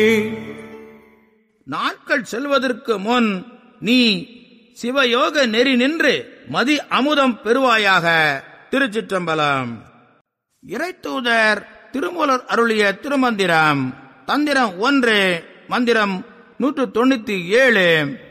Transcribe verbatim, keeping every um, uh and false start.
நாட்கள் செல்வதற்கு முன் நீ சிவயோக நெறி நின்று மதி அமுதம் பெறுவாயாக. திருச்சிற்றம்பலம். இறைத்தூதர் திருமூலர் அருளிய திருமந்திரம். தந்திரம் ஒன்று, மந்திரம் நூற்று தொண்ணூத்தி ஏழு.